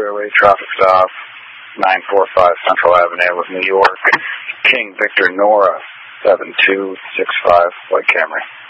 clearly. Traffic stop, 945 Central Avenue with New York. King Victor Nora, 7265, White Camry.